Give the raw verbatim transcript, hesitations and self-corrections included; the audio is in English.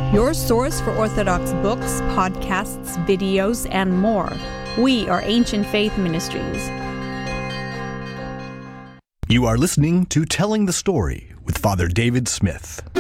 your source for Orthodox books, podcasts, videos, and more. We are Ancient Faith Ministries. You are listening to Telling the Story with Father David Smith.